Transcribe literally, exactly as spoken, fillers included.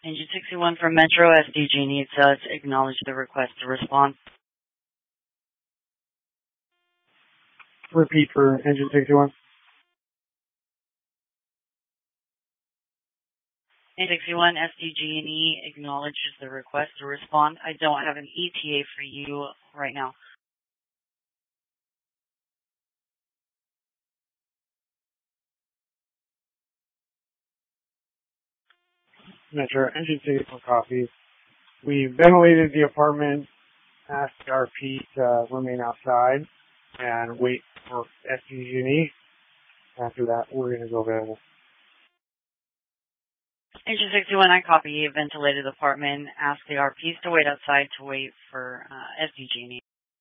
Engine sixty-one from Metro, S D G needs us to acknowledge the request to respond. Repeat for Engine sixty-one. Engine sixty-one, S D G and E acknowledges the request to respond. I don't have an E T A for you right now. Metro, Engine sixty-one copies. We ventilated the apartment, asked the R P to remain outside and wait for S D G and E. After that, we're going to go available. Engine sixty-one, I copy. Ventilated apartment. Ask the R Ps to wait outside to wait for uh, S D G and E.